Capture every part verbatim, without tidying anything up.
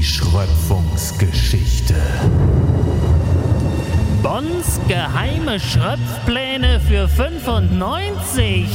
Schröpfungsgeschichte. Bons geheime Schröpfpläne für fünfundneunzig.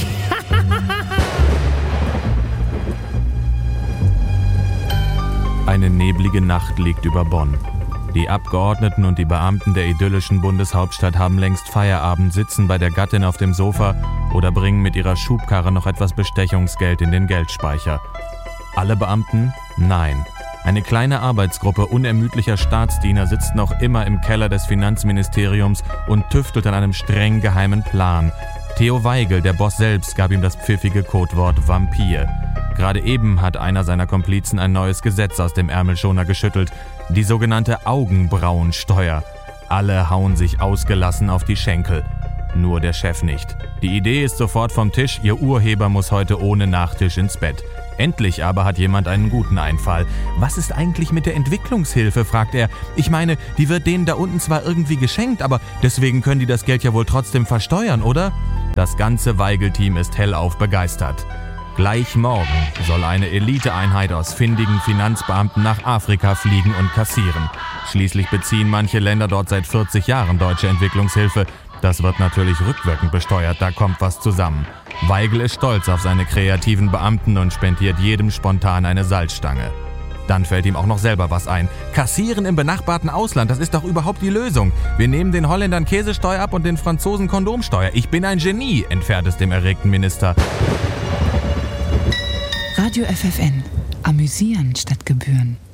Eine neblige Nacht liegt über Bonn. Die Abgeordneten und die Beamten der idyllischen Bundeshauptstadt haben längst Feierabend, sitzen bei der Gattin auf dem Sofa oder bringen mit ihrer Schubkarre noch etwas Bestechungsgeld in den Geldspeicher. Alle Beamten? Nein. Eine kleine Arbeitsgruppe unermüdlicher Staatsdiener sitzt noch immer im Keller des Finanzministeriums und tüftelt an einem streng geheimen Plan. Theo Weigel, der Boss selbst, gab ihm das pfiffige Codewort Vampir. Gerade eben hat einer seiner Komplizen ein neues Gesetz aus dem Ärmelschoner geschüttelt, die sogenannte Augenbrauensteuer. Alle hauen sich ausgelassen auf die Schenkel. Nur der Chef nicht. Die Idee ist sofort vom Tisch, ihr Urheber muss heute ohne Nachtisch ins Bett. Endlich aber hat jemand einen guten Einfall. Was ist eigentlich mit der Entwicklungshilfe, fragt er. Ich meine, die wird denen da unten zwar irgendwie geschenkt, aber deswegen können die das Geld ja wohl trotzdem versteuern, oder? Das ganze Weigel-Team ist hellauf begeistert. Gleich morgen soll eine Eliteeinheit aus findigen Finanzbeamten nach Afrika fliegen und kassieren. Schließlich beziehen manche Länder dort seit vierzig Jahren deutsche Entwicklungshilfe. Das wird natürlich rückwirkend besteuert, da kommt was zusammen. Weigel ist stolz auf seine kreativen Beamten und spendiert jedem spontan eine Salzstange. Dann fällt ihm auch noch selber was ein. Kassieren im benachbarten Ausland, das ist doch überhaupt die Lösung. Wir nehmen den Holländern Käsesteuer ab und den Franzosen Kondomsteuer. Ich bin ein Genie, entfährt es dem erregten Minister. Radio F F N. Amüsieren statt Gebühren.